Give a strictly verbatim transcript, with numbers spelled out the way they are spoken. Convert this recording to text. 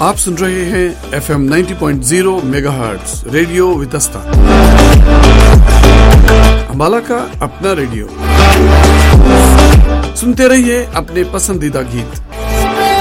आप सुन रहे हैं F M ninety point zero megahertz radio Vitasta, Ambala का अपना रेडियो। सुनते रहिए अपने पसंदीदा गीत।